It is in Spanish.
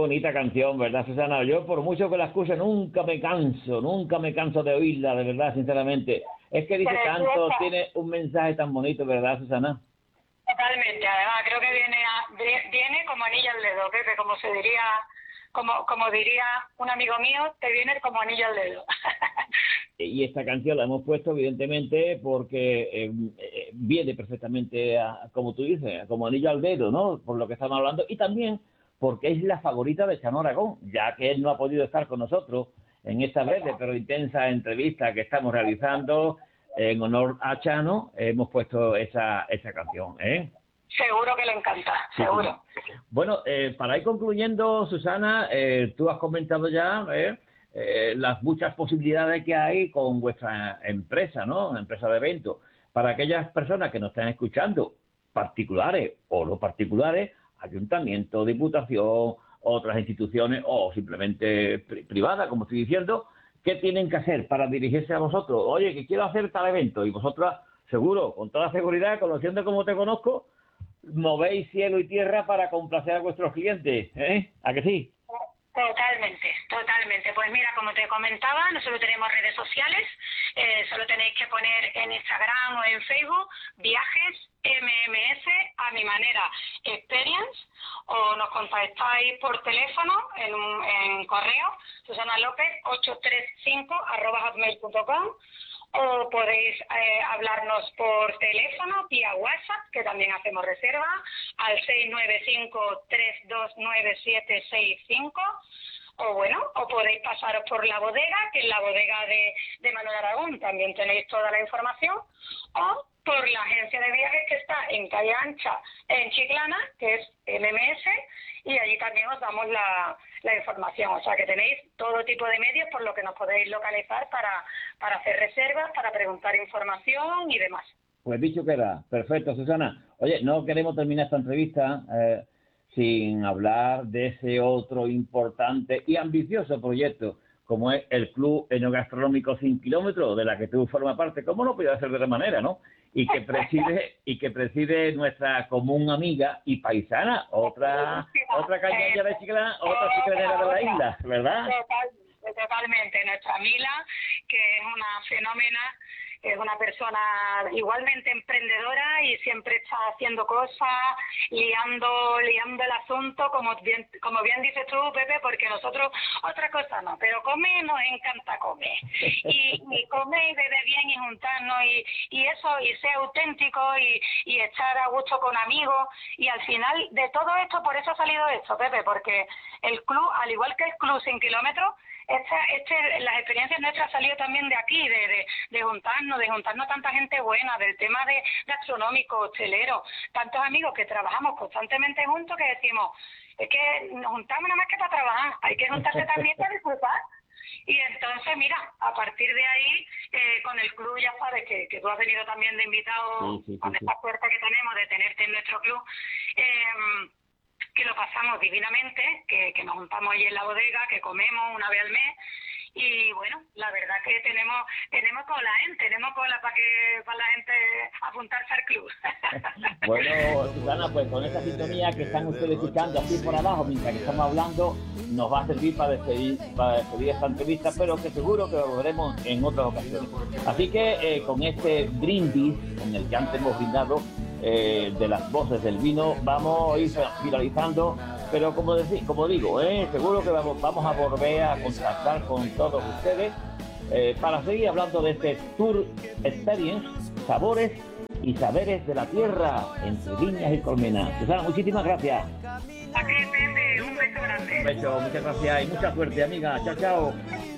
bonita canción, ¿verdad, Susana? Yo, por mucho que la escuche, nunca me canso de oírla, de verdad, sinceramente. Es que dice tanto, tiene un mensaje tan bonito, ¿verdad, Susana? Totalmente, además creo que viene como anillo al dedo, Pepe, como se diría, como diría un amigo mío, te viene como anillo al dedo. Y esta canción la hemos puesto, evidentemente, porque viene perfectamente, como tú dices, como anillo al dedo, ¿no? Por lo que estamos hablando, y también porque es la favorita de Chano Aragón, ya que él no ha podido estar con nosotros en esta breve pero intensa entrevista que estamos realizando en honor a Chano. Hemos puesto esa canción, ¿eh? Seguro que le encanta, seguro. Sí. Bueno, para ir concluyendo, Susana, tú has comentado ya las muchas posibilidades que hay con vuestra empresa, ¿no? Empresa de eventos. Para aquellas personas que nos están escuchando, particulares o no particulares, ayuntamiento, diputación, otras instituciones o simplemente privadas, como estoy diciendo, ¿qué tienen que hacer para dirigirse a vosotros? Oye, que quiero hacer tal evento, y vosotros, seguro, con toda seguridad, conociendo como te conozco, movéis cielo y tierra para complacer a vuestros clientes, ¿eh? ¿A que sí? Totalmente. Pues mira, como te comentaba, nosotros tenemos redes sociales, solo tenéis que poner en Instagram o en Facebook viajes MMS a mi manera experience, o nos contactáis por teléfono en correo susanalopez835@hotmail.com, o podéis hablarnos por teléfono vía WhatsApp, que también hacemos reserva, al 695-329-765, o podéis pasaros por la bodega, que es la bodega de Manuel Aragón, también tenéis toda la información, o por la agencia de viajes que está en Calle Ancha, en Chiclana, que es MMS, y allí también os damos la información. O sea que tenéis todo tipo de medios por lo que nos podéis localizar para hacer reservas, para preguntar información y demás. Pues dicho queda. Perfecto, Susana. Oye, no queremos terminar esta entrevista sin hablar de ese otro importante y ambicioso proyecto, como es el Club Enogastronómico 5 kilómetros, de la que tú formas parte. ¿Cómo no podía ser de otra manera, no? Y que preside nuestra común amiga y paisana, otra cañeña de Chiclana, otra chiclanera de la isla, ¿verdad? Totalmente. Nuestra Mila, que es una fenómena, es una persona igualmente emprendedora y siempre está haciendo cosas, liando el asunto, como bien dices tú, Pepe, porque nosotros otra cosa no, pero comer nos encanta comer. Y comer y beber bien y juntarnos y eso, y ser auténtico y estar a gusto con amigos. Y al final de todo esto, por eso ha salido esto, Pepe, porque el club, al igual que el Club 100 kilómetros, las experiencias nuestras han salido también de aquí, de juntarnos tanta gente buena, del tema de gastronómico, hostelero, tantos amigos que trabajamos constantemente juntos, que decimos, es que nos juntamos nada más que para trabajar, hay que juntarse también para disfrutar. Y entonces, mira, a partir de ahí, con el club, ya sabes que tú has venido también de invitado, sí. Con esta suerte que tenemos de tenerte en nuestro club, que lo pasamos divinamente, que nos juntamos ahí en la bodega, que comemos una vez al mes, y bueno, la verdad que tenemos cola, tenemos cola para la gente apuntarse al club. Bueno, Susana, pues con esta sintonía que están ustedes escuchando así por abajo mientras que estamos hablando, nos va a servir para despedir esta entrevista, pero que seguro que lo veremos en otras ocasiones. Así que con este brindis en el que antes hemos brindado, de las voces del vino, vamos a ir finalizando, pero como digo, seguro que vamos a volver a contactar con todos ustedes para seguir hablando de este Tour Experience, sabores y saberes de la tierra entre viñas y colmenas. Susana, muchísimas gracias. Aquí, Pepe, un beso grande. Un beso, muchas gracias y mucha suerte, amiga. Chao, chao.